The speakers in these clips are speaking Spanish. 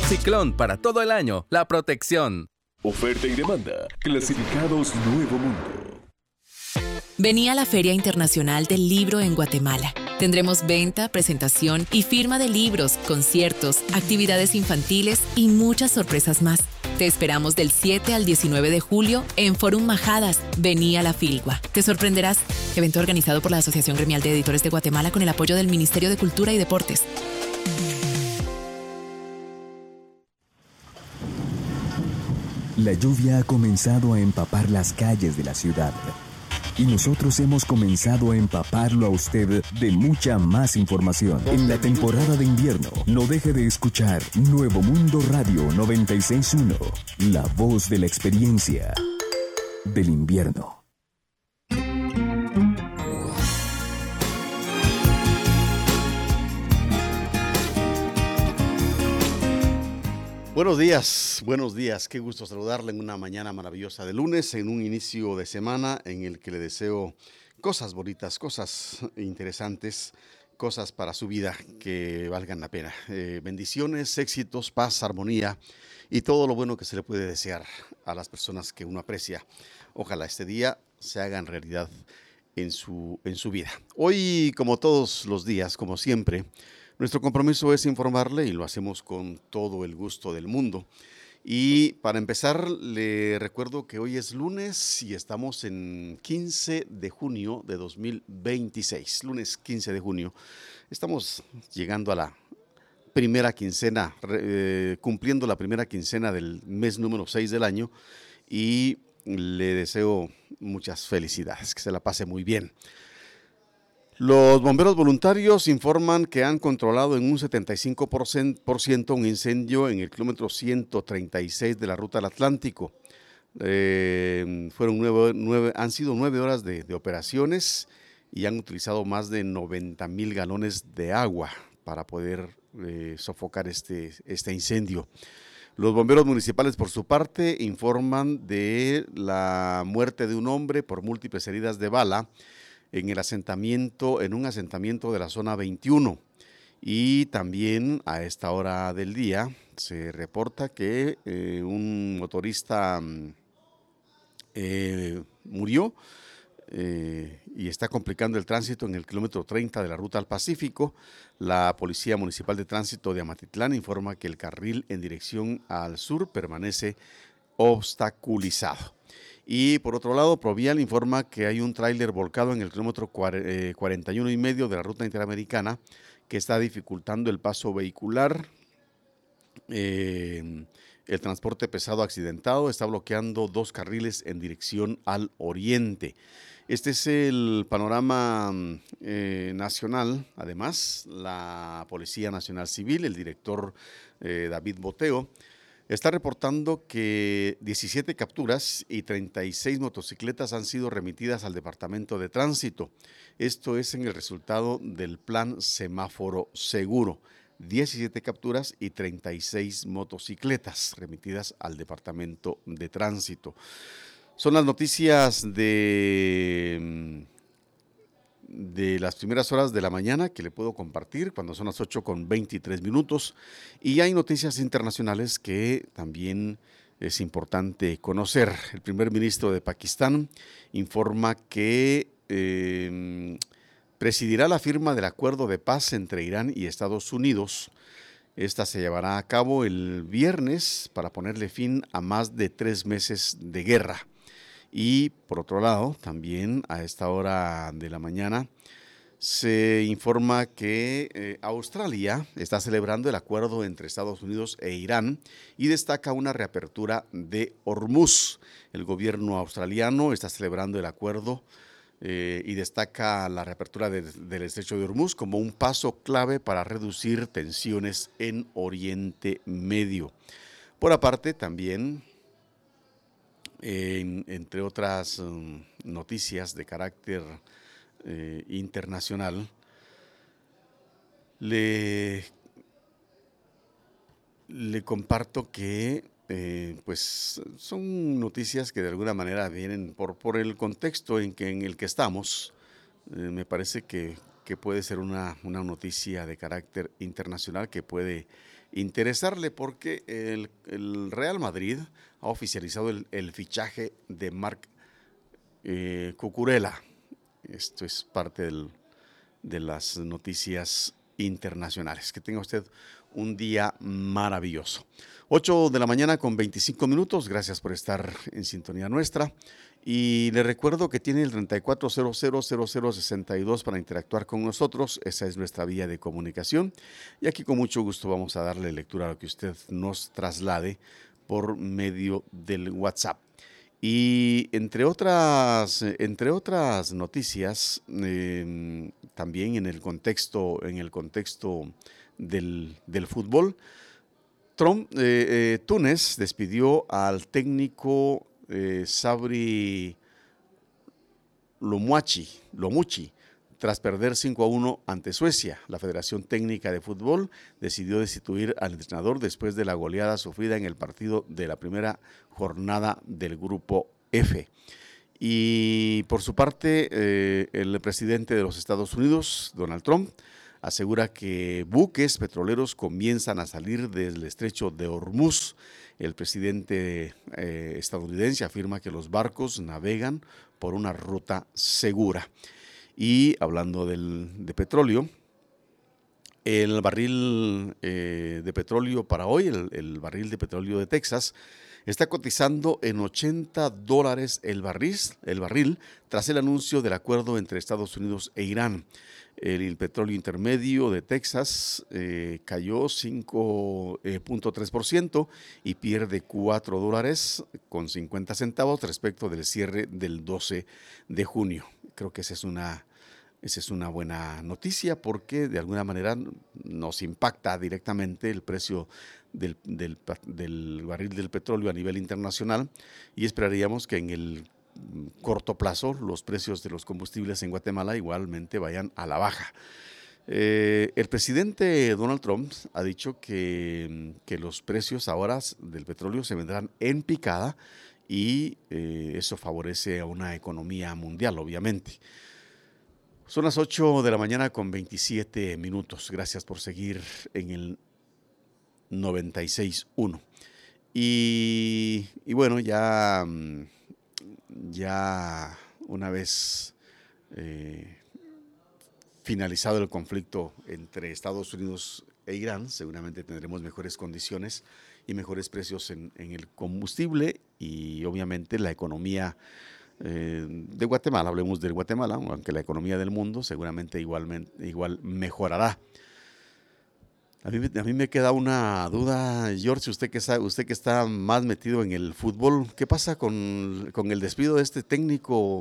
Ciclón para todo el año, la protección. Oferta y demanda. Clasificados Nuevo Mundo. Vení a la Feria Internacional del Libro en Guatemala. Tendremos venta, presentación y firma de libros, conciertos, actividades infantiles y muchas sorpresas más. Te esperamos del 7 al 19 de julio en Forum Majadas. Vení a la Filgua. Te sorprenderás. Evento organizado por la Asociación Gremial de Editores de Guatemala con el apoyo del Ministerio de Cultura y Deportes. La lluvia ha comenzado a empapar las calles de la ciudad. Y nosotros hemos comenzado a empaparlo a usted de mucha más información. En la temporada de invierno, no deje de escuchar Nuevo Mundo Radio 96.1, la voz de la experiencia del invierno. Buenos días, qué gusto saludarle en una mañana maravillosa de lunes, en un inicio de semana en el que le deseo cosas bonitas, cosas interesantes, cosas para su vida que valgan la pena. Bendiciones, éxitos, paz, armonía y todo lo bueno que se le puede desear a las personas que uno aprecia. Ojalá este día se haga en realidad en su vida. Hoy, como todos los días, como siempre, nuestro compromiso es informarle y lo hacemos con todo el gusto del mundo. Y para empezar, le recuerdo que hoy es lunes y estamos en 15 de junio de 2026. Lunes 15 de junio. Estamos llegando a la primera quincena, cumpliendo la primera quincena del mes número 6 del año y le deseo muchas felicidades, que se la pase muy bien. Los bomberos voluntarios informan que han controlado en un 75% un incendio en el kilómetro 136 de la ruta del Atlántico. Han sido 9 horas de operaciones y han utilizado más de 90,000 galones de agua para poder sofocar este incendio. Los bomberos municipales, por su parte, informan de la muerte de un hombre por múltiples heridas de bala en un asentamiento de la zona 21. Y también a esta hora del día se reporta que un motorista murió y está complicando el tránsito en el kilómetro 30 de la ruta al Pacífico. La Policía Municipal de Tránsito de Amatitlán informa que el carril en dirección al sur permanece obstaculizado. Y por otro lado, Provial informa que hay un tráiler volcado en el kilómetro 41,5 de la ruta interamericana que está dificultando el paso vehicular. El transporte pesado accidentado está bloqueando 2 carriles en dirección al oriente. Este es el panorama nacional. Además, la Policía Nacional Civil, el director David Boteo, está reportando que 17 capturas y 36 motocicletas han sido remitidas al Departamento de Tránsito. Esto es en el resultado del plan Semáforo Seguro. 17 capturas y 36 motocicletas remitidas al Departamento de Tránsito. Son las noticias de las primeras horas de la mañana que le puedo compartir cuando son las 8:23. Y hay noticias internacionales que también es importante conocer. El primer ministro de Pakistán informa que presidirá la firma del acuerdo de paz entre Irán y Estados Unidos. Esta se llevará a cabo el viernes para ponerle fin a más de 3 meses de guerra. Y por otro lado, también a esta hora de la mañana se informa que Australia está celebrando el acuerdo entre Estados Unidos e Irán y destaca una reapertura de Hormuz. El gobierno australiano está celebrando el acuerdo y destaca la reapertura del estrecho de Hormuz como un paso clave para reducir tensiones en Oriente Medio. Por aparte, también entre otras noticias de carácter internacional, le comparto que pues son noticias que de alguna manera vienen por el contexto en el que estamos. Me parece que que puede ser una noticia de carácter internacional que puede interesarle, porque el Real Madrid ha oficializado el fichaje de Marc Cucurella. Esto es parte de las noticias internacionales. Que tenga usted un día maravilloso. 8 de la mañana con 25 minutos. Gracias por estar en sintonía nuestra. Y le recuerdo que tiene el 34000062 para interactuar con nosotros. Esa es nuestra vía de comunicación. Y aquí con mucho gusto vamos a darle lectura a lo que usted nos traslade por medio del WhatsApp. Y entre otras noticias, también en el contexto del fútbol, Túnez despidió al técnico Sabri Lomuchi tras perder 5-1 ante Suecia. La Federación Técnica de Fútbol decidió destituir al entrenador después de la goleada sufrida en el partido de la primera jornada del Grupo F. Y por su parte, el presidente de los Estados Unidos, Donald Trump, asegura que buques petroleros comienzan a salir del estrecho de Hormuz. El presidente estadounidense afirma que los barcos navegan por una ruta segura. Y hablando de petróleo, el barril de petróleo para hoy, el barril de petróleo de Texas, está cotizando en $80 el barril tras el anuncio del acuerdo entre Estados Unidos e Irán. El petróleo intermedio de Texas cayó 5.3% y pierde $4.50 respecto del cierre del 12 de junio. Creo que esa es una buena noticia, porque de alguna manera nos impacta directamente el precio del barril del petróleo a nivel internacional, y esperaríamos que en el corto plazo los precios de los combustibles en Guatemala igualmente vayan a la baja. El presidente Donald Trump ha dicho que los precios ahora del petróleo se vendrán en picada, y eso favorece a una economía mundial, obviamente. Son las 8 de la mañana con 27 minutos. Gracias por seguir en el 96.1. Y bueno, ya una vez finalizado el conflicto entre Estados Unidos e Irán, seguramente tendremos mejores condiciones y mejores precios en el combustible, y obviamente la economía de Guatemala. Hablemos de Guatemala, aunque la economía del mundo seguramente igual mejorará. A mí me queda una duda, George, usted que está más metido en el fútbol, ¿qué pasa con el despido de este técnico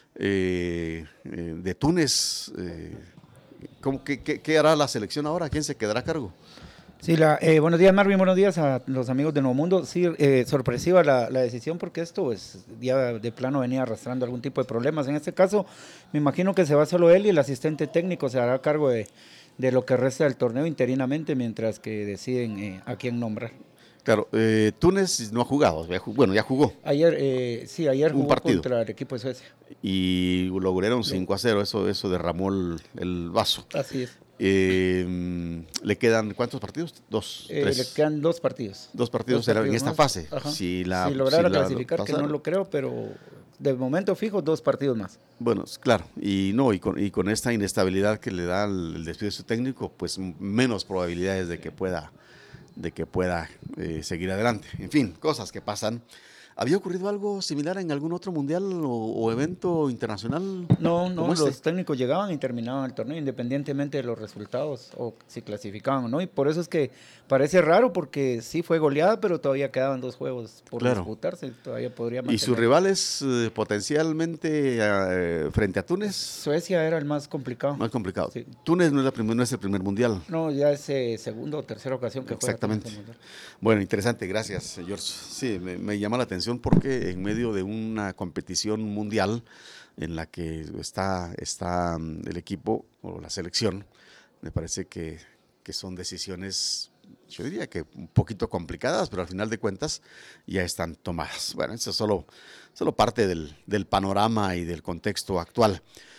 de Túnez? ¿Qué hará la selección ahora? ¿Quién se quedará a cargo? Sí, buenos días, Marvin, buenos días a los amigos de Nuevo Mundo. Sí, sorpresiva la decisión, porque esto pues, ya de plano venía arrastrando algún tipo de problemas. En este caso, me imagino que se va solo él, y el asistente técnico se hará cargo de lo que resta del torneo interinamente, mientras que deciden a quién nombrar. Claro, Túnez no ha jugado, bueno, ya jugó. Ayer jugó contra el equipo de Suecia. Y lo golearon 5-0, eso derramó el vaso. Así es. ¿Le quedan cuántos partidos? Le quedan 2 partidos. 2 partidos en esta fase. Ajá. Si lograra clasificar, que no lo creo, pero de momento fijo 2 partidos más. Bueno, claro, y con esta inestabilidad que le da el despido de su técnico, pues menos probabilidades de que pueda seguir adelante. En fin, cosas que pasan. ¿Había ocurrido algo similar en algún otro mundial o evento internacional? No, los técnicos llegaban y terminaban el torneo independientemente de los resultados o si clasificaban o no, y por eso es que parece raro, porque sí fue goleada, pero todavía quedaban 2 juegos por disputarse, todavía podría mantener. ¿Y sus rivales potencialmente frente a Túnez? Suecia era el más complicado. Más complicado. Sí. Túnez no es el primer mundial. No, ya es segunda o tercera ocasión que juega. Exactamente. Bueno, interesante, gracias, George. Sí, me llama la atención, porque en medio de una competición mundial en la que está el equipo o la selección, me parece que son decisiones, yo diría que un poquito complicadas, pero al final de cuentas ya están tomadas. Bueno, eso es solo parte del panorama y del contexto actual.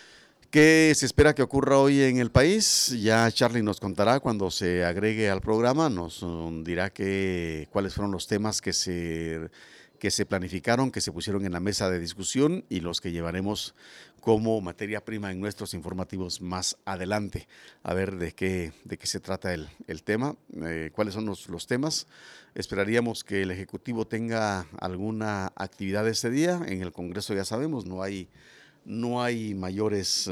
¿Qué se espera que ocurra hoy en el país? Ya Charlie nos contará cuando se agregue al programa, nos dirá cuáles fueron los temas que se planificaron, que se pusieron en la mesa de discusión y los que llevaremos como materia prima en nuestros informativos más adelante. A ver de qué se trata el tema, cuáles son los temas. Esperaríamos que el Ejecutivo tenga alguna actividad este día. En el Congreso ya sabemos, no hay mayores,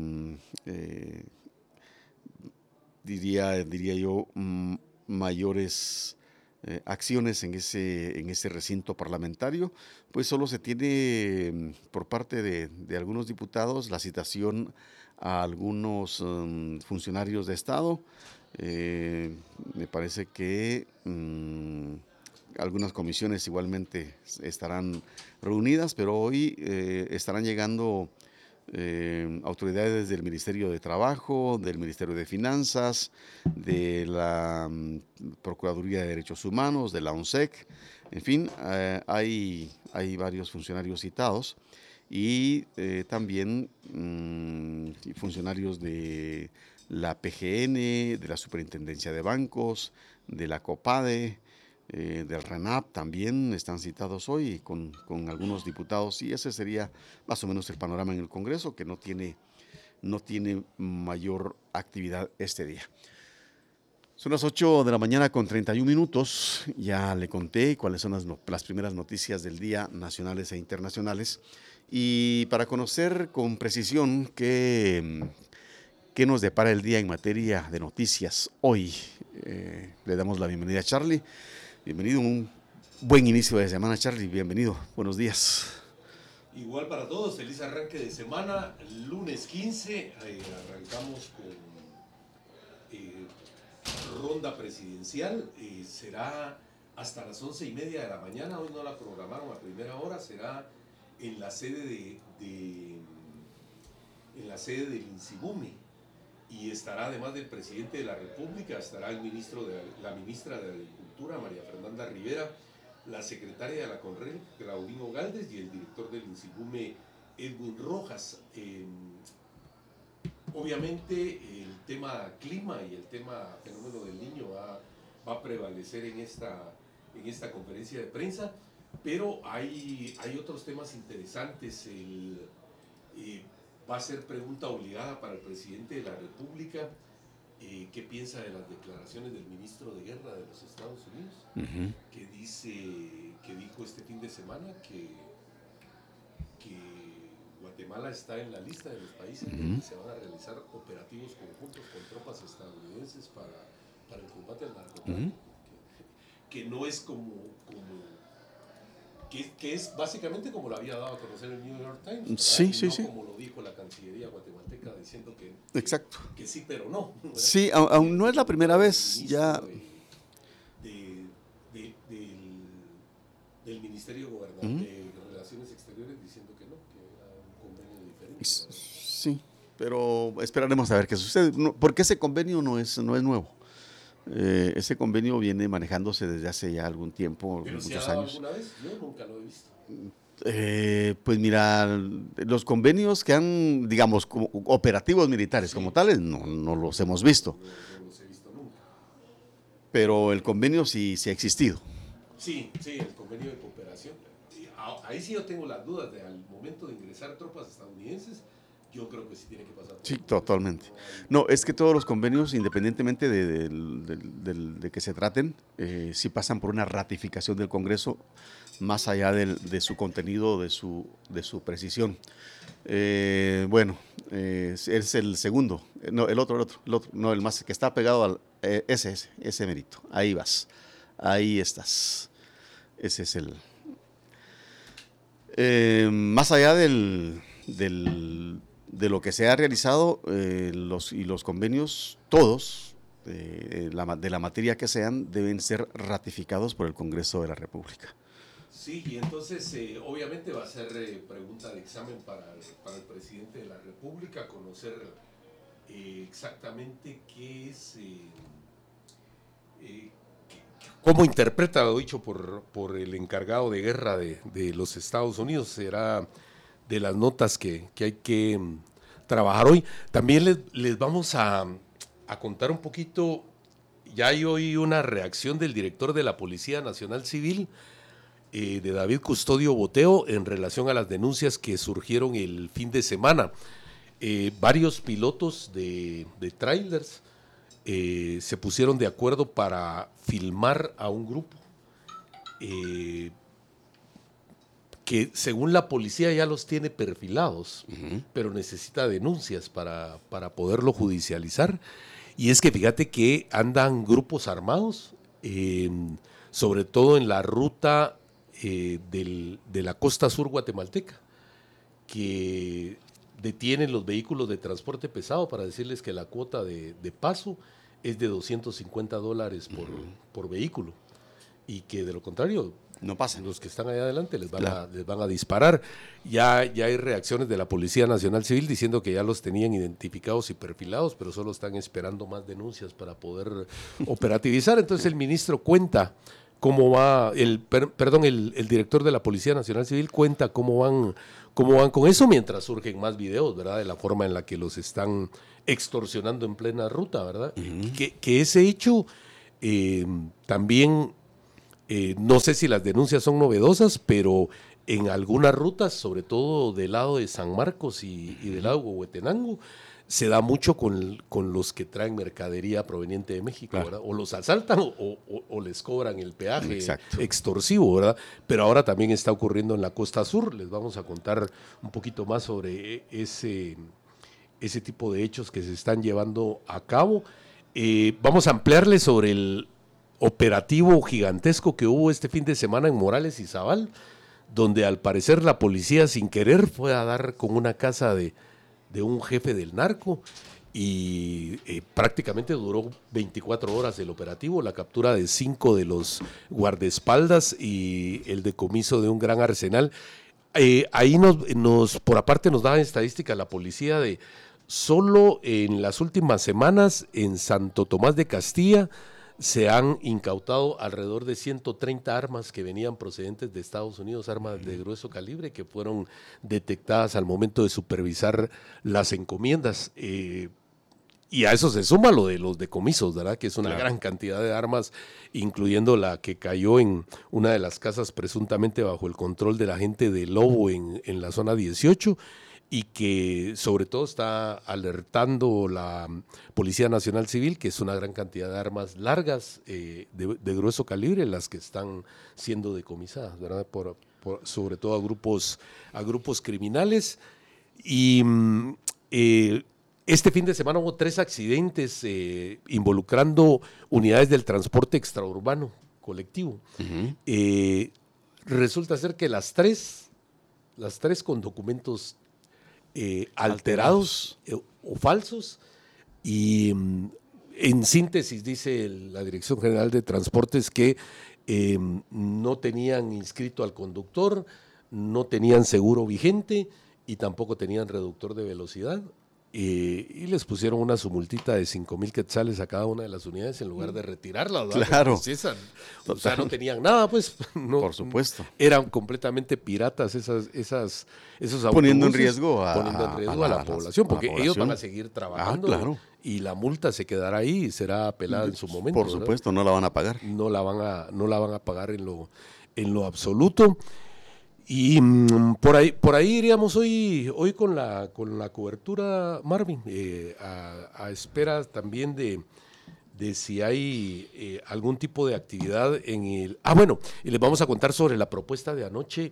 diría yo, mayores acciones en ese recinto parlamentario, pues solo se tiene por parte de algunos diputados la citación a algunos funcionarios de Estado. Me parece que algunas comisiones igualmente estarán reunidas, pero hoy estarán llegando autoridades del Ministerio de Trabajo, del Ministerio de Finanzas, de la Procuraduría de Derechos Humanos, de la ONSEC, en fin, hay varios funcionarios citados y también funcionarios de la PGN, de la Superintendencia de Bancos, de la COPADE, del RENAP también están citados hoy con algunos diputados, y ese sería más o menos el panorama en el Congreso, que no tiene mayor actividad este día. Son las 8 de la mañana con 31 minutos, ya le conté cuáles son las primeras noticias del día, nacionales e internacionales, y para conocer con precisión qué nos depara el día en materia de noticias hoy, le damos la bienvenida a Charlie. Bienvenido, un buen inicio de semana, Charlie, bienvenido, buenos días. Igual para todos, feliz arranque de semana, lunes 15, arrancamos con ronda presidencial, será hasta las 11:30 de la mañana, hoy no la programaron a primera hora, será en la sede del INSIBUME, y estará, además del presidente de la República, estará la ministra de Agricultura, María Fernanda Rivera, la secretaria de la CONREL, Claudino Galdes, y el director del INSIBUME, Edwin Rojas. Obviamente el tema clima y el tema fenómeno del Niño va a prevalecer en esta conferencia de prensa, pero hay otros temas interesantes. Va a ser pregunta obligada para el presidente de la República, qué piensa de las declaraciones del ministro de Guerra de los Estados Unidos, que dijo este fin de semana que Guatemala está en la lista de los países donde se van a realizar operativos conjuntos con tropas estadounidenses para el combate al narcotráfico, que no es que es básicamente como lo había dado a conocer el New York Times, ¿verdad? Sí. Como lo dijo la Cancillería guatemalteca, diciendo exacto, que sí, pero no. ¿verdad? Sí, aún no es la primera vez, ya. Del Ministerio de Relaciones Exteriores diciendo que no, que era un convenio diferente. Sí, pero esperaremos a ver qué sucede, porque ese convenio no es nuevo. Ese convenio viene manejándose desde hace ya algún tiempo, ¿Pero muchos se ha dado años. alguna vez? Yo nunca lo he visto. Pues mira, los convenios que han, digamos, como operativos militares como tales, no los hemos visto. No los he visto nunca. Pero el convenio sí ha existido. Sí, el convenio de cooperación. Ahí sí yo tengo las dudas de al momento de ingresar tropas estadounidenses. Yo creo que sí tiene que pasar. Sí, totalmente. No, es que todos los convenios, independientemente de que se traten, sí pasan por una ratificación del Congreso, más allá de su contenido, de su precisión. Bueno, es el segundo, no, el otro, no, el más que está pegado al ese mérito. Ahí vas, ahí estás. Ese es más allá de lo que se ha realizado, los convenios, todos, de la materia que sean, deben ser ratificados por el Congreso de la República. Sí, y entonces obviamente va a ser pregunta de examen para el presidente de la República, conocer exactamente qué es, cómo interpreta lo dicho por el encargado de guerra de los Estados Unidos. Será de las notas que hay que trabajar hoy. También les vamos a contar un poquito. Ya hay hoy una reacción del director de la Policía Nacional Civil, de David Custodio Boteo, en relación a las denuncias que surgieron el fin de semana. Varios pilotos de trailers se pusieron de acuerdo para filmar a un grupo que según la policía ya los tiene perfilados, pero necesita denuncias para poderlo judicializar. Y es que fíjate que andan grupos armados, sobre todo en la ruta de la costa sur guatemalteca, que detienen los vehículos de transporte pesado para decirles que la cuota de paso es de $250 por vehículo, y que de lo contrario no pasan. Los que están allá adelante les van a disparar. Ya hay reacciones de la Policía Nacional Civil diciendo que ya los tenían identificados y perfilados, pero solo están esperando más denuncias para poder operativizar. Entonces el ministro cuenta cómo va, el director de la Policía Nacional Civil cuenta cómo van con eso, mientras surgen más videos, ¿verdad? De la forma en la que los están extorsionando en plena ruta, ¿verdad? Que ese hecho también... no sé si las denuncias son novedosas, pero en algunas rutas, sobre todo del lado de San Marcos y del lado de Huehuetenango, se da mucho con los que traen mercadería proveniente de México, claro, ¿verdad? O los asaltan o les cobran el peaje extorsivo, ¿verdad? Pero ahora también está ocurriendo en la costa sur. Les vamos a contar un poquito más sobre ese tipo de hechos que se están llevando a cabo. Vamos a ampliarles sobre el operativo gigantesco que hubo este fin de semana en Morales y Zabal, donde al parecer la policía sin querer fue a dar con una casa de un jefe del narco y prácticamente duró 24 horas el operativo, la captura de 5 de los guardaespaldas y el decomiso de un gran arsenal. Ahí por aparte nos daban estadística la policía de solo en las últimas semanas en Santo Tomás de Castilla se han incautado alrededor de 130 armas que venían procedentes de Estados Unidos, armas de grueso calibre que fueron detectadas al momento de supervisar las encomiendas. Y a eso se suma lo de los decomisos, ¿verdad? Que es una gran cantidad de armas, incluyendo la que cayó en una de las casas presuntamente bajo el control de la gente de Lobo en la zona 18, y que sobre todo está alertando la Policía Nacional Civil, que es una gran cantidad de armas largas de grueso calibre las que están siendo decomisadas, ¿verdad? Sobre todo a grupos criminales. Y este fin de semana hubo 3 accidentes involucrando unidades del transporte extraurbano colectivo. Resulta ser que las tres con documentos alterados o falsos, y en síntesis dice la Dirección General de Transportes que no tenían inscrito al conductor, no tenían seguro vigente y tampoco tenían reductor de velocidad, y les pusieron una sumultita de 5,000 quetzales a cada una de las unidades en lugar de retirarlas, ¿verdad? Claro. O sea, no tenían nada, pues. No, por supuesto. Eran completamente piratas esos autobuses. Poniendo en riesgo a la población, porque ellos van a seguir trabajando. Claro. Y la multa se quedará ahí y será apelada en su momento. Por supuesto, ¿verdad? No la van a pagar. No la van a pagar en lo absoluto. Y por ahí iríamos hoy con la cobertura, Marvin, a espera también de si hay algún tipo de actividad en el... bueno, y les vamos a contar sobre la propuesta de anoche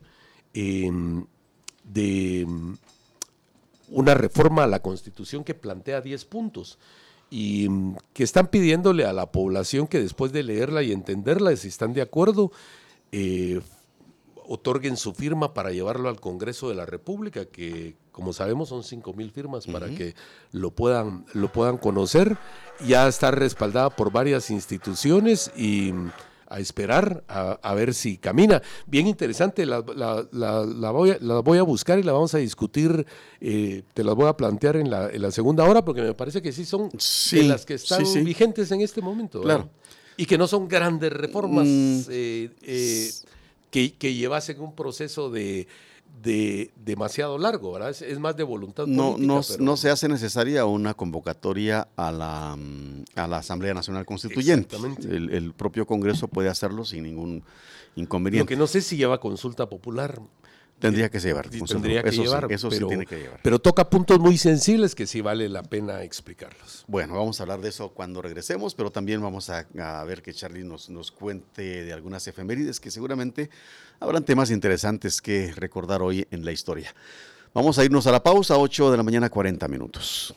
de una reforma a la Constitución que plantea 10 puntos y que están pidiéndole a la población que después de leerla y entenderla, si están de acuerdo, otorguen su firma para llevarlo al Congreso de la República, que como sabemos son 5,000 firmas para que lo puedan conocer. Ya está respaldada por varias instituciones y a esperar a ver si camina. Bien interesante, la voy a buscar y la vamos a discutir, te las voy a plantear en la segunda hora, porque me parece que sí son de las que están vigentes en este momento. Claro. ¿Verdad? Y que no son grandes reformas que llevasen un proceso de demasiado largo, ¿verdad? Es más de voluntad política. No se hace necesaria una convocatoria a la Asamblea Nacional Constituyente. Exactamente. El propio Congreso puede hacerlo sin ningún inconveniente. Lo que no sé si lleva consulta popular. Tendría que llevar. Eso sí tiene que llevar. Pero toca puntos muy sensibles que sí vale la pena explicarlos. Bueno, vamos a hablar de eso cuando regresemos, pero también vamos a ver que Charlie nos cuente de algunas efemérides que seguramente habrán temas interesantes que recordar hoy en la historia. Vamos a irnos a la pausa, 8 de la mañana, 40 minutos.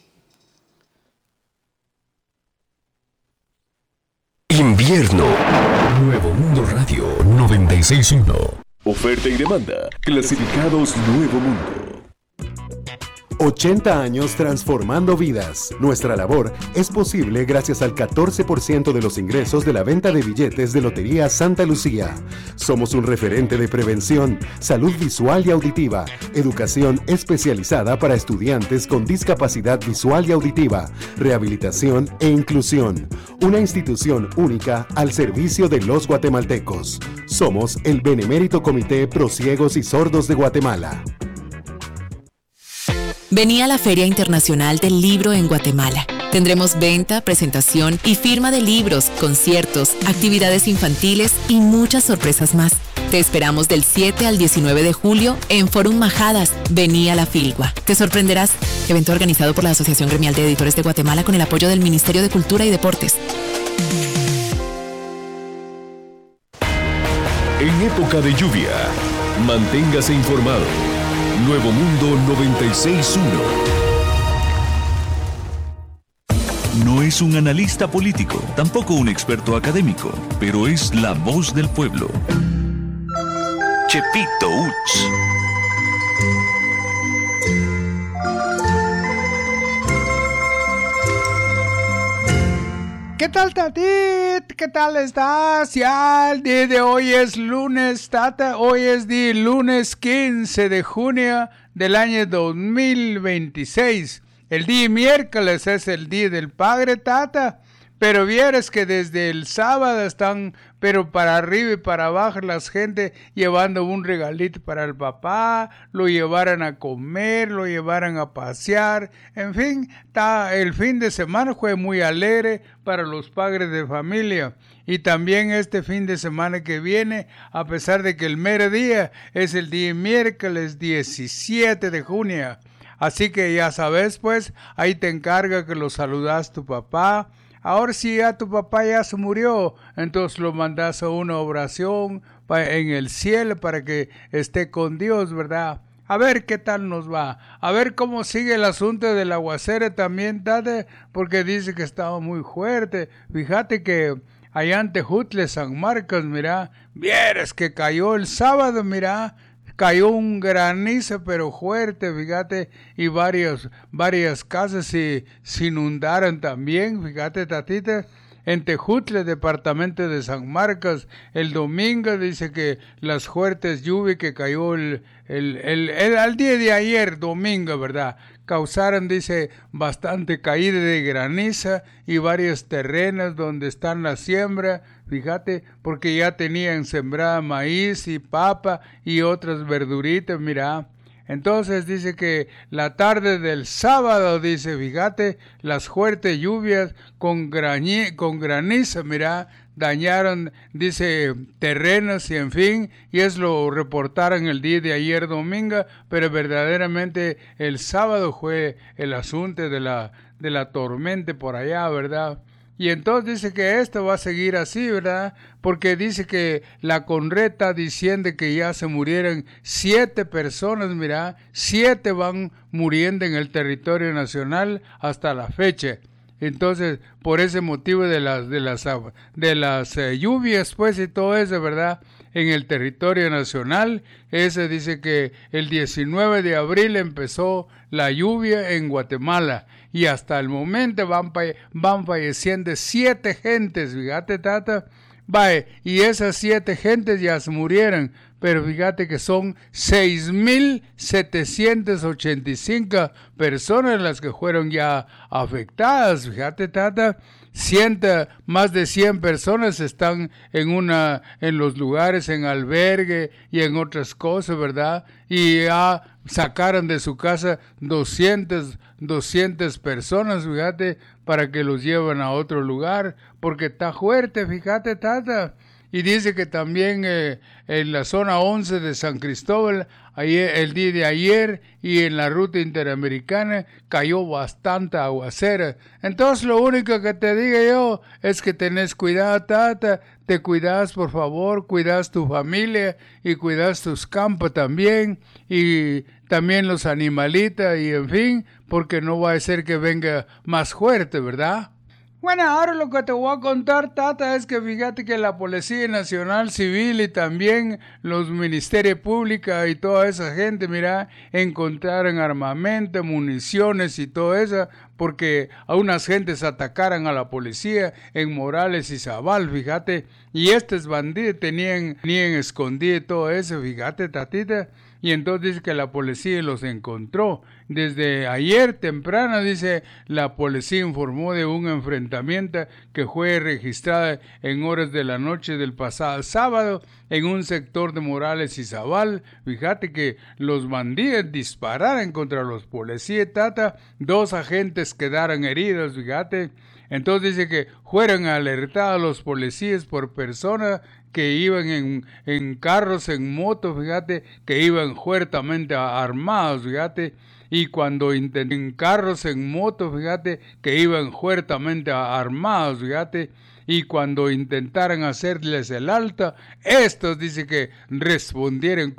Invierno. Nuevo Mundo Radio 96.1. Oferta y demanda. Clasificados Nuevo Mundo. 80 años transformando vidas. Nuestra labor es posible gracias al 14% de los ingresos de la venta de billetes de Lotería Santa Lucía. Somos un referente de prevención, salud visual y auditiva, educación especializada para estudiantes con discapacidad visual y auditiva, rehabilitación e inclusión. Una institución única al servicio de los guatemaltecos. Somos el Benemérito Comité Pro Ciegos y Sordos de Guatemala. Vení a la Feria Internacional del Libro en Guatemala. Tendremos venta, presentación y firma de libros, conciertos, actividades infantiles y muchas sorpresas más. Te esperamos del 7 al 19 de julio en Forum Majadas. Vení a la Filgua. Te sorprenderás. Evento organizado por la Asociación Gremial de Editores de Guatemala con el apoyo del Ministerio de Cultura y Deportes. En época de lluvia, manténgase informado. Nuevo Mundo 96.1. No es un analista político, tampoco un experto académico, pero es la voz del pueblo. Chepito Uts. ¿Qué tal, Tatit? ¿Qué tal estás? Ya el día de hoy es lunes, Tata. Hoy es día lunes 15 de junio del año 2026. El día miércoles es el día del padre, Tata. Pero vieras que desde el sábado están, pero para arriba y para abajo, las gente llevando un regalito para el papá, lo llevaran a comer, lo llevaran a pasear. En fin, el fin de semana fue muy alegre para los padres de familia. Y también este fin de semana que viene, a pesar de que el mero día es el día miércoles 17 de junio. Así que ya sabes, pues, ahí te encarga que lo saludas tu papá. Ahora si ya tu papá ya se murió, entonces lo mandas a una oración en el cielo para que esté con Dios, ¿verdad? A ver qué tal nos va. A ver cómo sigue el asunto del aguacero también, Tate, porque dice que estaba muy fuerte. Fíjate que allá en Tejutle, San Marcos, mira, vieras que cayó el sábado, mira. Cayó un granizo pero fuerte, fíjate, y varias casas se inundaron también, fíjate, Tatita. En Tejutle, departamento de San Marcos, el domingo dice que las fuertes lluvias que cayó al día de ayer, domingo, ¿verdad? Causaron, dice, bastante caída de granizo y varios terrenos donde están la siembra, fíjate, porque ya tenían sembrada maíz y papa y otras verduritas, mira. Entonces dice que la tarde del sábado, dice, fíjate, las fuertes lluvias con granizo, mira, dañaron, dice, terrenos y en fin, y es lo reportaron el día de ayer domingo, pero verdaderamente el sábado fue el asunto de la tormenta por allá, ¿verdad? Y entonces dice que esto va a seguir así, ¿verdad? Porque dice que la Conreta diciendo que ya se murieron 7 personas, mira, 7 van muriendo en el territorio nacional hasta la fecha. Entonces, por ese motivo de las lluvias, pues, y todo eso, ¿verdad? En el territorio nacional, ese dice que el 19 de abril empezó la lluvia en Guatemala y hasta el momento van falleciendo 7 gentes, fíjate, Tata, Vaya, y esas 7 gentes ya se murieron, pero fíjate que son 6,785 personas las que fueron ya afectadas. Fíjate, Tata, más de 100 personas están en los lugares, en albergue y en otras cosas, ¿verdad? Y ya sacaron de su casa 200 personas, fíjate, para que los lleven a otro lugar, porque está fuerte, fíjate, Tata. Y dice que también en la zona 11 de San Cristóbal, el día de ayer, y en la ruta interamericana, cayó bastante aguacera. Entonces lo único que te digo yo es que tenés cuidado, Tata, te cuidas, por favor, cuidas tu familia y cuidas tus campos también, y también los animalitos, y en fin, porque no va a ser que venga más fuerte, ¿verdad? Bueno, ahora lo que te voy a contar, Tata, es que fíjate que la Policía Nacional Civil y también los Ministerios Públicos y toda esa gente, mira, encontraron armamento, municiones y todo eso, porque a unas gentes atacaron a la policía en Morales y Zabal, fíjate, y estos bandidos tenían escondido todo eso, fíjate, Tatita. Y entonces dice que la policía los encontró. Desde ayer temprano, dice, la policía informó de un enfrentamiento que fue registrado en horas de la noche del pasado sábado en un sector de Morales y Zabal. Fíjate que los bandidos dispararon contra los policías, Tata. 2 agentes quedaron heridos, fíjate. Entonces dice que fueron alertados los policías por personas que iban en carros, en motos, fíjate, que iban fuertemente armados, fíjate, y cuando en carros, en motos, fíjate, que iban fuertemente armados, fíjate, y cuando intentaron hacerles el alto, estos dice que respondieron